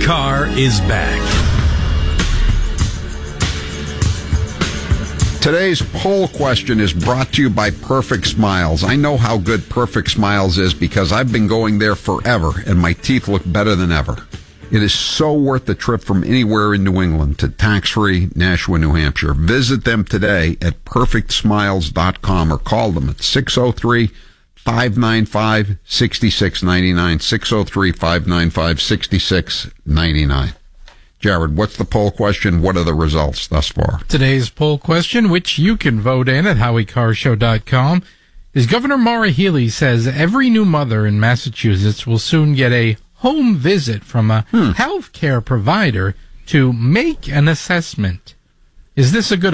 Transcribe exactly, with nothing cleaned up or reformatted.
Carr is back. Today's poll question is brought to you by Perfect Smiles. I know how good Perfect Smiles is because I've been going there forever, and my teeth look better than ever. It is so worth the trip from anywhere in New England to tax-free Nashua, New Hampshire. Visit them today at perfect smiles dot com or call them at six oh three, five nine five, six six nine nine, six oh three, five nine five, six six nine nine. Jared, what's the poll question? What are the results thus far? Today's poll question, which you can vote in at howie carr show dot com, is Governor Maura Healey says every new mother in Massachusetts will soon get a home visit from a hmm. health care provider to make an assessment. Is this a good